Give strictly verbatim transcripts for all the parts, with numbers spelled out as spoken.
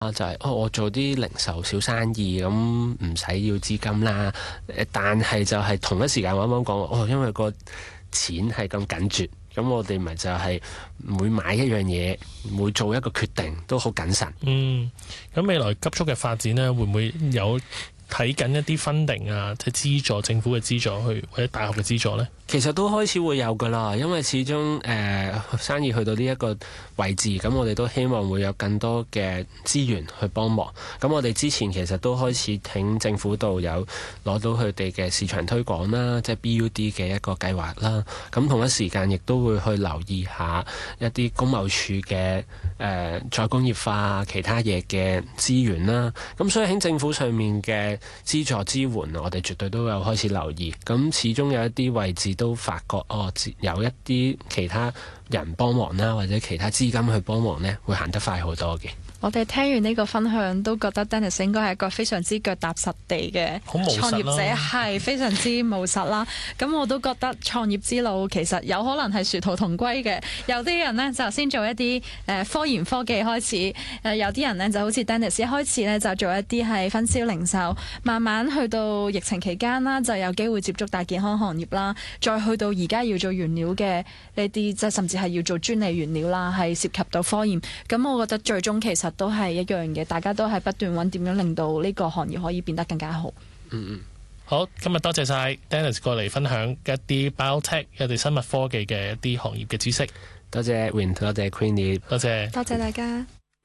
啊，就係、是、哦，我做啲零售小生意咁唔使要資金啦。誒，但係就係同一時間啱啱講哦，因為個錢係咁緊絀，咁我哋咪就係每買一樣嘢，每做一個決定都好謹慎。 嗯，咁未來急速嘅發展呢，會唔會有睇緊一啲funding啊，即係資助政府嘅資助去或者大學嘅資助呢？ 其實都開始會有噶啦，因為始終誒、呃、生意去到呢一個位置，咁我哋都希望會有更多嘅資源去幫忙。咁我哋之前其實都開始喺政府度有攞到佢哋嘅市場推廣啦，即係 B U D 嘅一個計劃啦。咁同一時間亦都會去留意下一啲工貿署嘅誒、呃、再工業化其他嘢嘅資源啦。咁所以喺政府上面嘅資助支援，我哋絕對都有開始留意。咁始終有一啲位置都發覺哦，有一啲其他人幫忙啦，或者其他資金去幫忙呢，會行得快好多嘅。 我哋聽完呢個分享都覺得 Dennis 應該係一個非常之腳踏實地嘅創業者，係非常之務實啦。咁我都覺得創業之路其實有可能係殊途同歸嘅。有啲人呢就先做一啲誒科研科技開始，誒有啲人呢就好似 Dennis 一開始呢就做一啲係分銷零售，慢慢去到疫情期間啦，就有機會接觸大健康行業啦，再去到而家要做原料嘅呢啲，即係甚至係要做專利原料啦，係涉及到科研。咁我覺得最終其實都係一樣嘅，大家都係不斷揾點樣令到呢個行業可以變得更加好。 嗯嗯， 好，今日多謝晒 Dennis 過嚟分享一啲 Biotech 一啲生物科技嘅一啲行業嘅知識。 多謝 Win， 多謝 Queenie， 多謝多謝大家。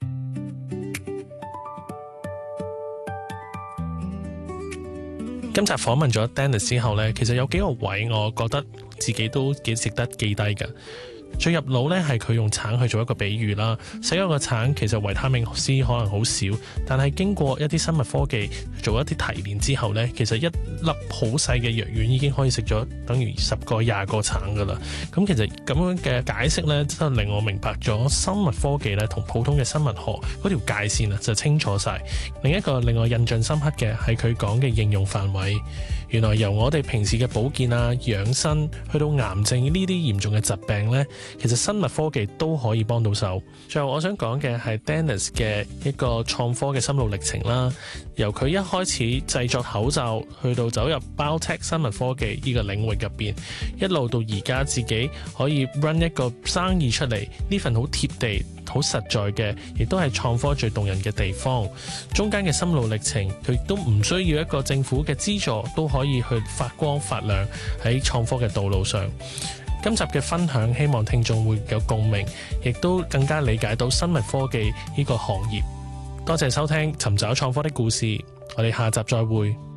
今集訪問咗 Dennis 之後呢，其實有幾個位我覺得自己都幾值得記低嘅。最入腦呢係佢用橙去做一個比喻啦，細一個橙其實維他命 C 可能好少，但係經過一啲生物科技做一啲提煉之後呢，其實一粒好細嘅藥丸已經可以食咗等於十個廿個橙噶啦。咁其實咁樣嘅解釋呢，真係令我明白咗生物科技呢同普通嘅生物學嗰條界線啊就清楚晒。另一個令我印象深刻嘅係佢講嘅應用範圍，原來由我哋平時嘅保健啊、養生去到癌症呢啲嚴重嘅疾病呢，其實生物科技都可以幫到手。最後我想講嘅係 Dennis 嘅一個創科嘅心路歷程啦，由佢一開始製作口罩，去到走入 Biotech 生物科技呢個領域入邊，一路到而家自己可以 run 一個生意出嚟，呢份好貼地、好實在嘅，亦都係創科最動人嘅地方。中間嘅心路歷程，佢亦都唔需要一個政府嘅資助，都可以去發光發亮喺創科嘅道路上。今集嘅分享，希望聽眾會有共鳴，亦都更加理解到生物科技呢個行業。多謝收聽《尋找創科的故事》，我哋下集再會。